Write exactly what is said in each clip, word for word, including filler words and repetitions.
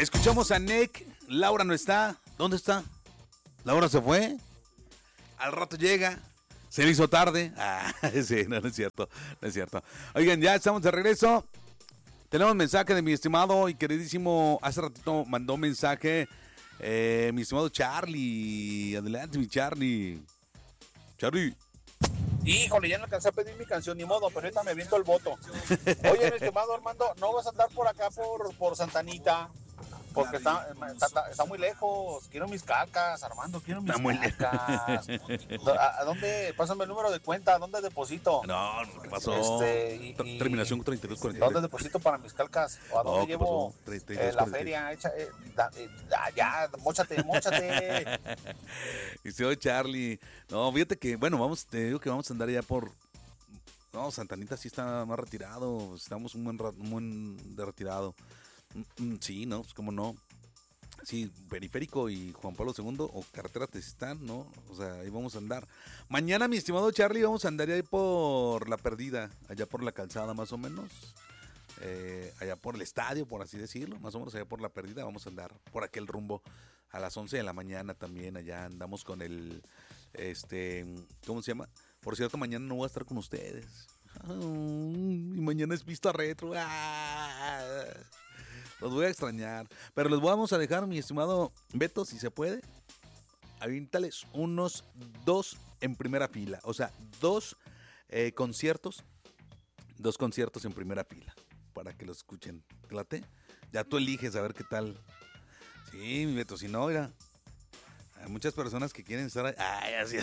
Escuchamos a Nick. Laura no está. ¿Dónde está? Laura se fue. Al rato llega. Se le hizo tarde. Ah, sí, no, no es cierto. No es cierto. Oigan, ya estamos de regreso. Tenemos mensaje de mi estimado y queridísimo. Hace ratito mandó mensaje. Eh, mi estimado Charlie. Adelante, mi Charlie. Charlie. Híjole, ya no alcancé a pedir mi canción, ni modo, pero ahorita me aviento el voto. Oye, mi estimado Armando, ¿no vas a andar por acá por, por Santanita? Porque está, está, está muy lejos. Quiero mis cacas, Armando, quiero mis cacas. ¿A, ¿A dónde? Pásame el número de cuenta, ¿a dónde deposito? No, ¿qué pasó? Este, y, y, Terminación treinta y dos cuarenta y tres. ¿Dónde deposito para mis calcas? ¿O a dónde oh, llevo eh, la feria? Echa, eh, da, eh, ya, móchate, móchate. Y se oye Charlie. No, fíjate que, bueno, vamos, te digo que vamos a andar ya por... No, Santanita sí está más retirado. Estamos un buen, un buen de retirado. Sí, ¿no? Pues cómo no. Sí, Periférico y Juan Pablo segundo o Carretera Tezistán, ¿no? O sea, ahí vamos a andar. Mañana, mi estimado Charlie, vamos a andar ahí por La Perdida, allá por la calzada más o menos. Eh, allá por el estadio, por así decirlo, más o menos allá por La Perdida, vamos a andar por aquel rumbo a las once de la mañana también. Allá andamos con el, este, ¿cómo se llama? Por cierto, mañana no voy a estar con ustedes. Oh, y mañana es Vista Retro. Ah, los voy a extrañar. Pero les vamos a dejar, mi estimado Beto, si se puede, aviéntales unos dos en primera fila. O sea, dos eh, conciertos. Dos conciertos en primera fila. Para que los escuchen. ¿Late? Ya tú eliges a ver qué tal. Sí, mi Beto, si no, mira. Hay muchas personas que quieren estar ahí. Ay, así.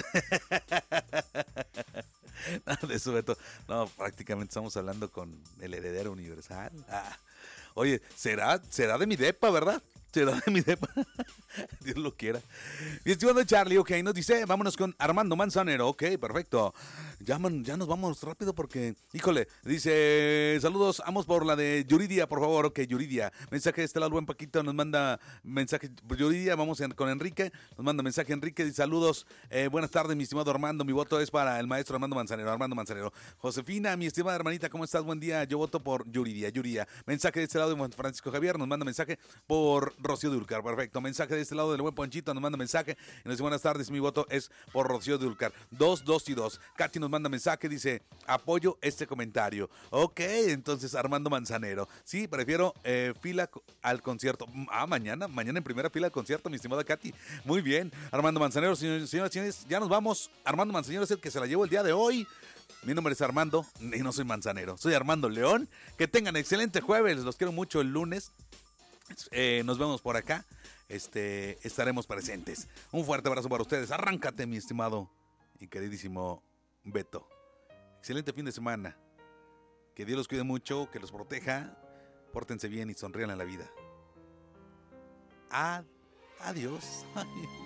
No, de eso, Beto. No, prácticamente estamos hablando con el heredero universal. Ah. Oye, ¿será, será de mi depa, ¿verdad? Será de mi depa. Dios lo quiera. Mi estimado Charlie, ok, nos dice, vámonos con Armando Manzanero. Ok, perfecto. Ya, man, ya nos vamos rápido porque, híjole, dice, saludos, vamos por la de Yuridia, por favor. Ok, Yuridia. Mensaje de este lado, buen Paquito, nos manda mensaje. Yuridia, vamos con Enrique. Nos manda mensaje Enrique, dice, saludos, eh, buenas tardes, mi estimado Armando. Mi voto es para el maestro Armando Manzanero. Armando Manzanero. Josefina, mi estimada hermanita, ¿cómo estás? Buen día. Yo voto por Yuridia, Yuridia. Mensaje de este lado de Francisco Javier, nos manda mensaje por Rocío Dúrcal. Perfecto. Mensaje de este lado del buen Ponchito, nos manda mensaje y nos dice, buenas tardes, mi voto es por Rocío Dúrcal. Dos, dos y dos. Katy nos manda mensaje, dice, apoyo este comentario. Ok, entonces Armando Manzanero. Sí, prefiero eh, fila al concierto. Ah, mañana, mañana en primera fila al concierto, mi estimada Katy. Muy bien. Armando Manzanero, señores, señoras y señores, ya nos vamos. Armando Manzanero es el que se la llevó el día de hoy. Mi nombre es Armando y no soy Manzanero. Soy Armando León. Que tengan excelente jueves. Los quiero mucho el lunes. Eh, nos vemos por acá. Este, estaremos presentes. Un fuerte abrazo para ustedes. Arráncate, mi estimado y queridísimo Beto. Excelente fin de semana. Que Dios los cuide mucho, que los proteja. Pórtense bien y sonrían a la vida. Ad- adiós.